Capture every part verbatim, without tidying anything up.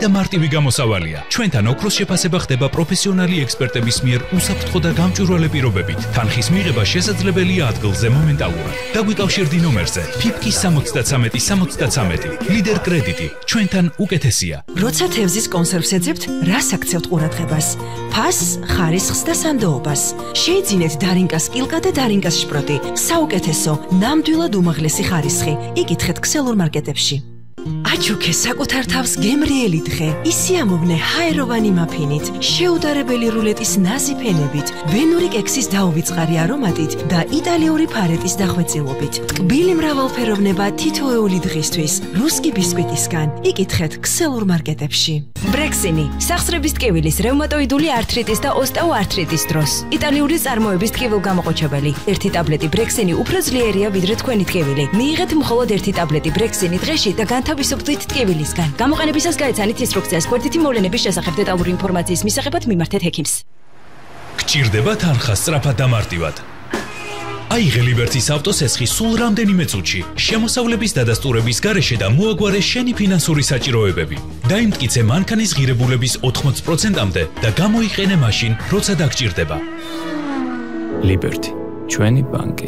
და მარტივი გამოსავალია. ჩვენთან ოქროს შეფასება ხდება პროფესიონალი ექსპერტების მიერ უსაფრთხო და გამჭვირვალე პირობებით. თანხის მიღება შესაძლებელია ადგილზე მომენტალურად. დაგვიკავშირდი ნომერზე ფიფკი სამოცდათრამეტი სამოცდათრამეტი. ლიდერ კრედიტი ჩვენთან უკეთესია. როცა თევზის კონსერვს ეძებთ, რას აქცევთ ყურადღებას? ფასს, ხარისხს და სანდოობას. შეიძინეთ დარინკას კილკა და დარინკას შპროტი. საუკეთესო, ნამდვილად უმაღლესი ხარისხი. იკითხეთ ქსელურ მარკეტებში. აჩუქე საკუთარ თავს გემრიელი დღე. ისიამოვნე ჰაეროვანი მაფინით, შეუდარებელი რულეტის ნაზი ფენებით, ვენური კექსის დაუვიწყარი არომატით და იტალიური ფარეტის დახვეწილობით. ტკბილი მრავალფეროვნება თითოეული დღისთვის. რუსკი ბისკვიტისგან. იკითხეთ ქსელურ მარკეტებში. ბრექსინი, სახსრების ტკივილის, რევმატოიდული ართრიტის და ოსტეოართრიტის დროს. იტალიური წარმოების ტკივილგამოყოჩებელი. ერთი ტაბლეტი ბრექსინი უფრო ძლიერია ვიდრე თქვენი ტკივილი. მიიღეთ მხოლოდ ერთი ტაბლეტი ბრექსინი დღეში და განთავისუფლდით ტკივილისგან. გამოყენებისას გაეცანით ინსტრუქციას გვერდითი მოვლენების შესახებ დეტალური ინფორმაციის მისაღებად მიმართეთ ექიმს. გჭირდება თანხა სწრაფად და მარტივად. აიღე ლიბერტის ავტოსესხი სულ რამდენიმე წუთში. შემოსავლების დადასტურების გარეშე და მოაგვარე შენი ფინანსური საჭიროებები. დაიმტკიცე მანქანის ღირებულების ოთხმოცი პროცენტამდე და გამოიყენე მაშინ, როცა დაგჭირდება. ლიბერტი, ჩვენი ბანკი.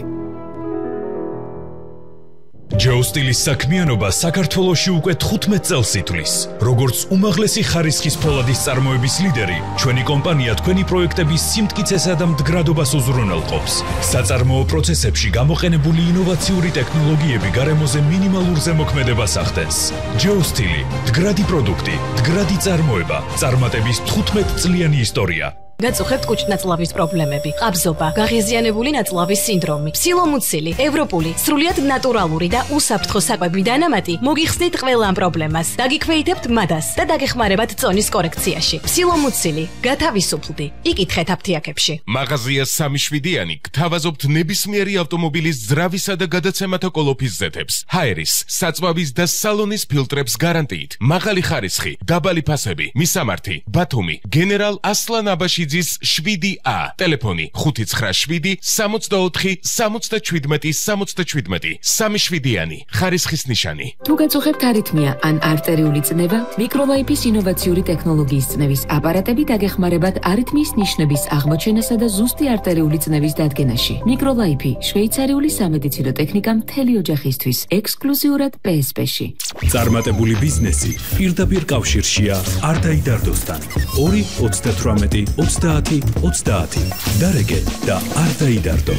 ჯოუ სტილის საქმიანობა საქართველოში უკვე თხუთმეტ წელს ითვლის. როგორც უმაღლესი ხარისხის ფოლადის წარმოების ლიდერი, ჩვენი კომპანია თქვენი პროექტების სიმტკიცესა და მდგრადობას უზრუნველყოფს. საწარმოო პროცესებში გამოყენებული ინოვაციური ტექნოლოგიები გარემოზე მინიმალურ ზემოქმედებას ახდენს. ჯოუ სტილი, მდგრადი პროდუქტი, მდგრადი წარმოება, წარმატების თხუთმეტ წლიანი ისტორია. გაწუხებთ კუჭნაწლავის პრობლემები, ყაბზობა, გაღიზიანებული ნაწლავის სინდრომი, ფსილომუცილი, ევროპული, სრულიად ნატურალური და უსაფრთხო საკვები დანამატი მოგიხსნით ყველა ამ პრობლემას. დაგიქვეითებთ მადას და დაგეხმარებათ წონის კორექციაში. ფსილომუცილი, გათავისუფლდი. იკითხეთ აფთიაქებში. მაღაზია სამი შვიდიანი გთავაზობთ ნებისმიერი ავტომობილის ძრავისა და გადაცემათა კოლოფის ზეთებს, ჰაერის, საწვავის და სალონის ფილტრებს გარანტიით. მაღალი ხარისხი, დაბალი ფასები, მისამართი, ბათუმი, გენერალ ასლან აბაში შვიდი A, ტელეფონი ხუთი ცხრა შვიდი სამოცდაოთხი სამოცდაჩვიდმეტი სამოცდაჩვიდმეტი. სამი შვიდიანი, ხარისხის ნიშანი. თუ გაწუხებთ არითმია ან არტერიული წნევა, მიკროლაიფის ინოვაციური ტექნოლოგიის წნევის აპარატები დაგეხმარებათ არითმიის ნიშნების აღმოჩენასა და ზუსტი არტერიული წნევის დადგენაში. მიკროლაიფი, შვეიცარიული სამედიცინო ტექნიკა მთელი ოჯახისთვის, ექსკლუზიურად პე ეს პე-ში. წარმატებული ბიზნესი პირდაპირ კავშირშია არ დაიდარდოსთან. ორი ოცდათვრამეტი ოცდაათი ოცდაათი. დარეგე და არ დაიდარდო.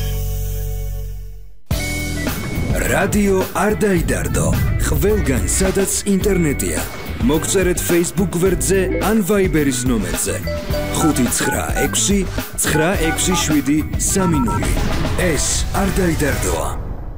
რადიო არ დაიდარდო. ყველგან სადაც ინტერნეტია. მოგწერეთ Facebook გვერდზე ან Viber-ის ნომერზე. ხუთი ცხრა ექვსი ცხრა ექვსი შვიდი სამი ნული. ეს არ დაიდარდოა.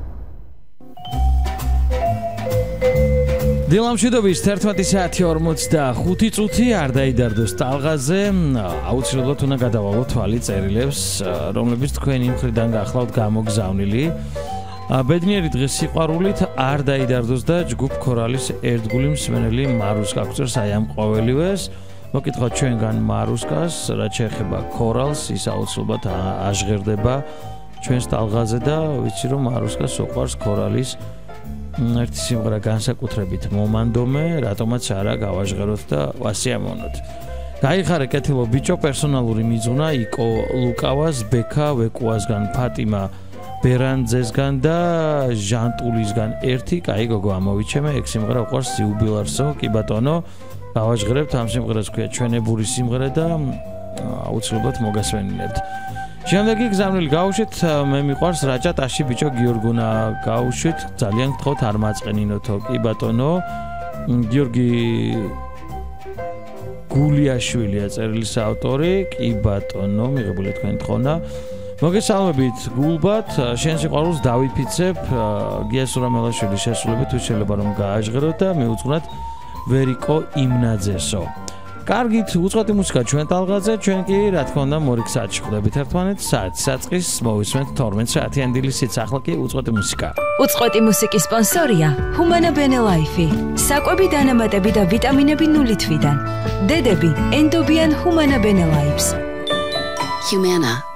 დილამშვიდობის თერთმეტი საათი ორმოცდახუთი წუთი არ დაიდარდოს ტალღაზე. აუცილებლად უნდა გადავალოთ თვალი წერილებს, რომლებიც თქვენი მხრიდან გახლავთ გამოგზავნილი. ბედნიერი დღის სიყვარულით არ დაიდარდოს და ჯგუფ ქორალის ერთგული მსმენელი მარუსკა გვწერს აი ამ ყოველივეს. მოკითხოთ ჩვენგან მარუსკას, რაც შეეხება ქორალს, ის აუცილებლად აჟღერდება ჩვენს ტალღაზე და ვიცი რომ მარუსკას უყვარს ქორალის ერთი სიმღერა განსაკუთრებით მომანდომე, რატომაც არა გავაჟღეროთ და ვასიამოვნოთ. გაიხარე კეთილო ბიჭო, პერსონალური მიძღვნა იკო ლუკავას, ბექა ვეკუასგან, ფატიმა ბერანძესგან და ჟანტულისგან ერთი, კაი გოგო ამოვიჩემე, ეგ სიმღერა უყვარს იუბილარსო, კი ბატონო, გავაჟღერებთ ამ სიმღერას ქვია ჩვენებური სიმღერა და აუცილებლად მოგასვენინებთ. შემდეგი გზავნილი გავუშვით, მე მიყვარს რაჭატაში ბიჭო გიორგუნა გავუშვით, ძალიან გთხოვთ არ მაწყენინოთო, კი ბატონო. გიორგი გულიაშვილია წერილის ავტორი, კი ბატონო, მიღებული თქვენი თხოვნა. მოგესალმებით გულბათ, შენ სიყვარულს დავიფიცებ, გია სურამელაშვილის შესრულებით თუ შეიძლება რომ გააჟღეროთ და მიუძღვნათ ვერიკო იმნაძესო. კარგით, უწყვეტი მუსიკა ჩვენ ტალღაზე, ჩვენ კი რა თქმა უნდა მორიგ საათში ხვდებით ერთმანეთს, საათი საწყის მოვისმენთ თორმეტ საათიან დილისიც, ახლა კი უწყვეტი მუსიკა. უწყვეტი მუსიკის სპონსორია ჰუმანა ბენელაიფი. საკვები დანამატები და ვიტამინები ნული თვიდან. დედები ენდობიან ჰუმანა ბენელაიფს. Humana